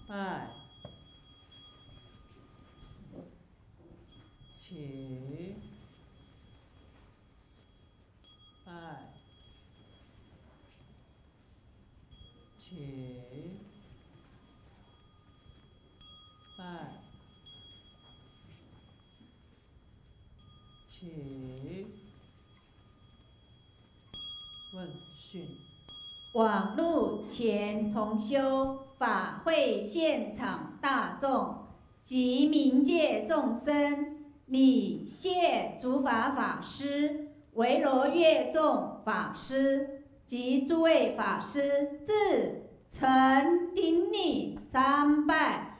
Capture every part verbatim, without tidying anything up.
拜，起，拜，起，拜，起，问讯。 网路前同修法会现场大众及冥界众生，礼谢诸法法师、维罗月众法师及诸位法师至诚顶礼三拜。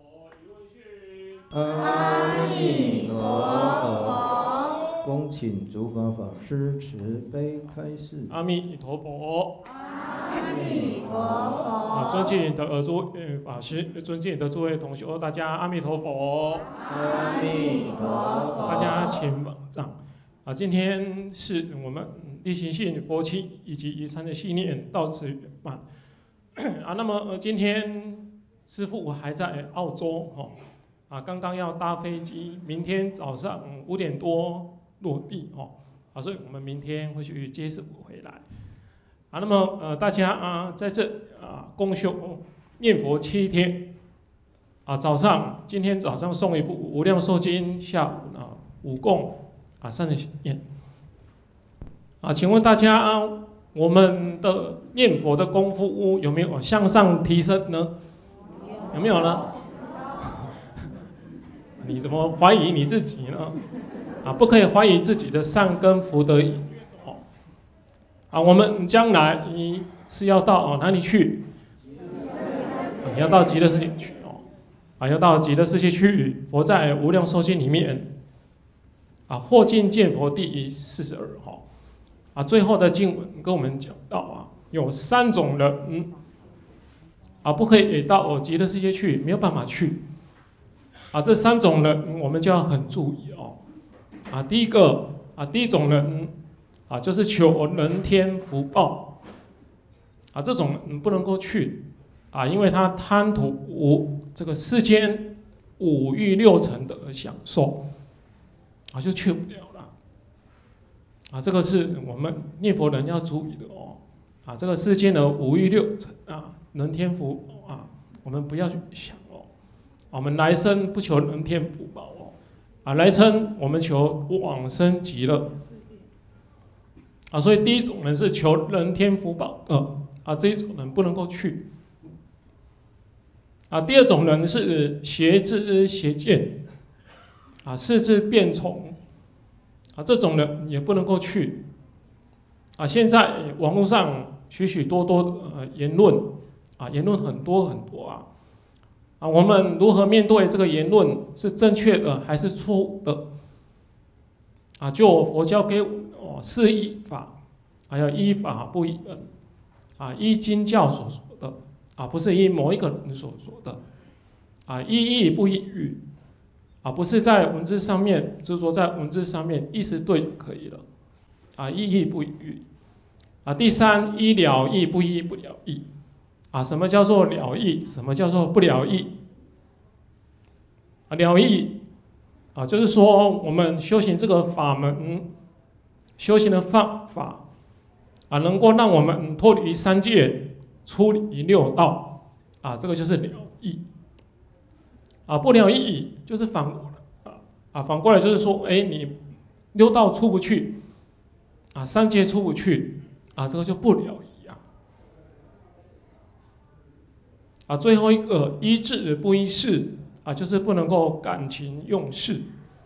阿弥陀佛。 恭请诸法法师慈悲开示。 阿弥陀佛。 阿弥陀佛。 啊，尊敬的诸位法师，尊敬的诸位同学，大家阿弥陀佛。 阿弥陀佛。 大家请往上。啊，今天是我们立行信佛七以及一三的系列到此圆满。啊，那么、呃、今天师父还在澳洲哦。啊，刚刚要搭飞机，明天早上五点多落地哦。啊，所以我们明天会去接师父回来。啊，那么呃，大家啊，在这啊共修念佛七天。啊，早上今天早上诵一部《无量寿经》，下午呢五供啊三十念。啊，请问大家、啊，我们的念佛的功夫有没有向上提升呢？有没有呢？你怎么怀疑你自己呢？啊，不可以怀疑自己的善根福德哦。啊，我们将来是要到哪里去？你要到极乐世界去哦。啊，要到极乐世界去。佛在《无量寿经》里面，啊，或尽见佛第四十二号。啊，最后的经文跟我们讲到啊，有三种人，啊，不可以到极乐世界去，没有办法去。啊，这三种人我们就要很注意哦。啊，第一个啊，第一种人啊，就是求人天福报。啊，这种人不能够去啊，因为他贪图无这个世间五欲六尘的享受，啊，就去不了了。啊，这个是我们念佛人要注意的哦。啊，这个世间的五欲六尘啊，人天福啊，我们不要去想。我们来生不求人天福报哦，啊，来生我们求往生极乐，啊，所以第一种人是求人天福报的，啊，这一种人不能够去，啊，第二种人是邪知邪见，啊，视之变从，啊，这种人也不能够去，啊，现在网络上许许多多的言论，啊，言论很多很多啊。啊，我们如何面对这个言论是正确的还是错误的？啊，就佛教给哦是依法，还要依法不依人，啊，依经教所说的，啊，不是依某一个人所说的，啊，依义不依语，啊，不是在文字上面执着在文字上面，意思对就可以了，啊，依义不依语，啊，第三依了义不依不了义。啊，什么叫做了义？什么叫做不了义？啊，了义啊，就是说我们修行这个法门，修行的方法啊，能够让我们脱离三界，出离六道啊，这个就是了义。啊，不了义就是反过来啊，反过来就是说，哎，你六道出不去，啊，三界出不去，啊，这个就不了义。啊，最后一个依智不依事啊，就是不能够感情用事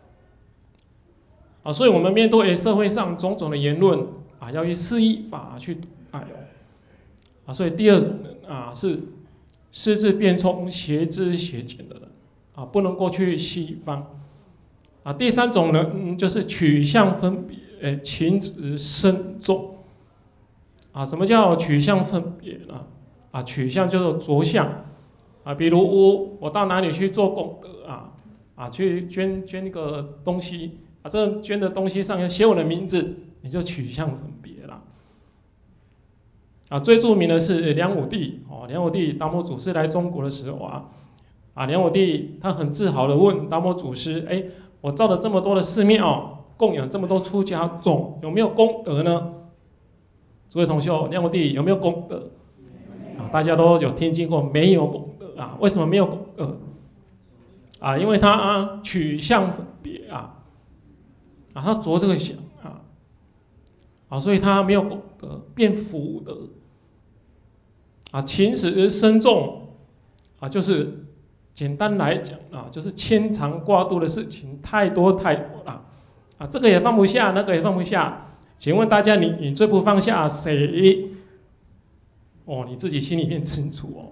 啊，所以我们面对社会上种种的言论啊，要以事依法去哎呦啊，所以第二种人啊是失智变聪、邪知邪见的人啊，不能够去西方啊。第三种人、嗯、就是取向分别、呃、情执深重啊。什么叫取向分别呢？啊，取向就是着相啊，比如我我到哪里去做功德啊，啊，去捐捐一个东西啊，这捐的东西上要写我的名字，你就取向分别了。 啊，最著名的是梁武帝哦，梁武帝达摩祖师来中国的时候啊，啊，梁武帝他很自豪的问达摩祖师，哎，我造了这么多的寺庙，供养这么多出家众，有没有功德呢？诸位同修，梁武帝有没有功德？啊，大家都有听经过，没有功德啊？为什么没有功德？啊，因为他、啊、取相分别啊，啊，他着这个相啊，啊，所以他没有功德，变福德。啊，勤时深重，啊，就是简单来讲啊，就是牵肠挂肚的事情太多太多了，啊，这个也放不下，那个也放不下。请问大家，你你最不放下谁？哦，你自己心里面清楚哦。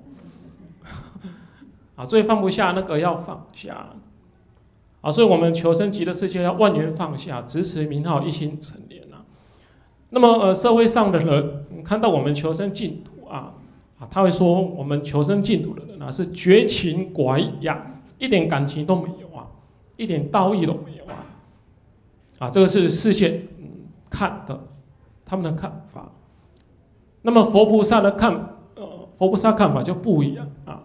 啊，最放不下那个要放下。啊，所以我们求生极乐世界要万缘放下，执持名号，一心成莲啊。那么呃，社会上的人看到我们求生净土啊。啊，他会说我们求生净土的人啊是绝情寡义呀，一点感情都没有啊，一点道义都没有啊。啊，这个是世界、嗯、看的，他们的看法。那么佛菩萨的看，呃，佛菩萨看法就不一样啊。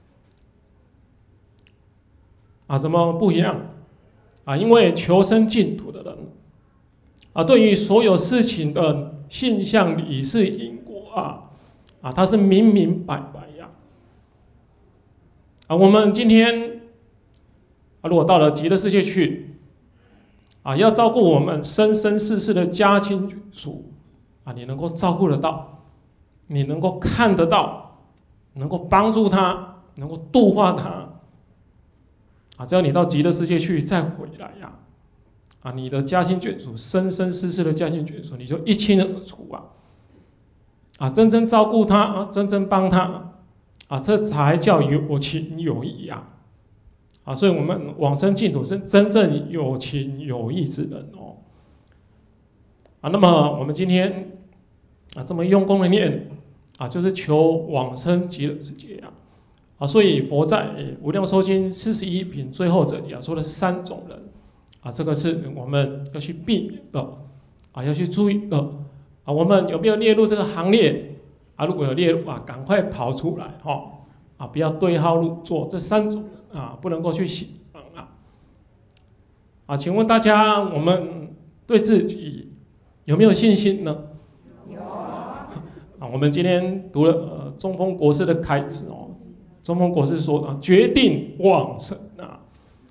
啊，怎么不一样？啊，因为求生净土的人，啊，对于所有事情的现象、理事、因果啊。啊，他是明明白白呀！啊，我们今天啊，如果到了极乐世界去，啊，要照顾我们生生世世的家亲眷属，啊，你能够照顾得到，你能够看得到，能够帮助他，能够度化他，啊，只要你到极乐世界去再回来呀，啊，你的家亲眷属，生生世世的家亲眷属，你就一清二楚啊！啊，真正照顾他，啊，真正帮他，啊，这才叫有情有义呀！啊，所以我们往生净土是真正有情有义之人哦。啊，那么我们今天啊这么用功的念，啊，就是求往生极乐世界呀！啊，所以佛在《无量寿经》四十一品最后这里啊说了三种人，啊，这个是我们要去避免的，啊，要去注意的。啊，我们有没有列入这个行列？啊，如果有列入啊，赶快跑出来哈、哦！啊，不要对号入座，这三种啊，不能够去行啊。啊，请问大家，我们对自己有没有信心呢？有。啊，我们今天读了呃中峰国师的开示哦，中峰国师说啊，决定往生啊，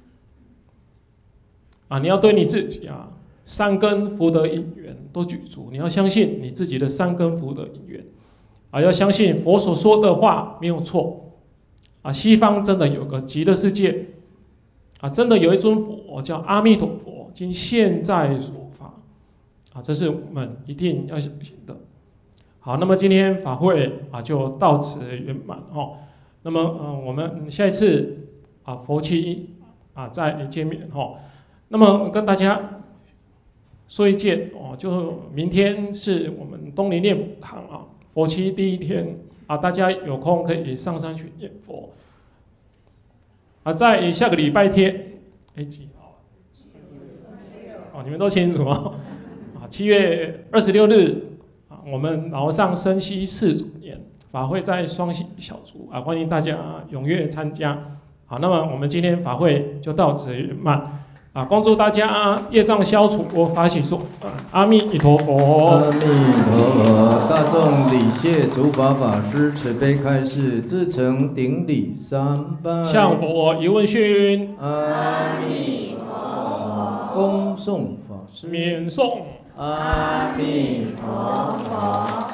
啊，你要对你自己啊。三根福德因缘都具足，你要相信你自己的三根福德因缘，啊，要相信佛所说的话没有错，啊，西方真的有个极乐世界，啊，真的有一尊佛叫阿弥陀佛，今现在说法，啊，这是我们一定要相信的。好，那么今天法会啊就到此圆满哦。那么呃，我们下一次啊佛七啊再见面哦。那么跟大家说一件哦，就明天是我们东林念佛堂啊，佛七第一天啊，大家有空可以上山去念佛啊。在下个礼拜天，哎几号？哦，你们都清楚吗？啊，七月二十六日啊，我们老上升息四周年法会在双喜小组啊，欢迎大家踊跃参加。好，那么我们今天法会就到此圆满。啊，恭祝大家业障消除，我法喜说，阿弥陀佛。 阿弥陀佛，大众礼谢诸法法师慈悲开示，至诚顶礼三拜。 向佛一问讯。 阿弥陀佛。恭送法师。 免诵。 阿弥陀佛。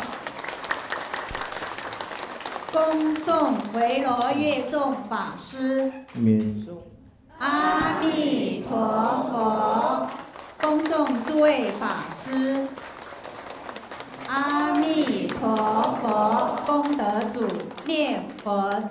恭送维罗月众法师。 免诵。 阿弥陀佛，恭送诸位法师。阿弥陀佛，功德主，念佛主。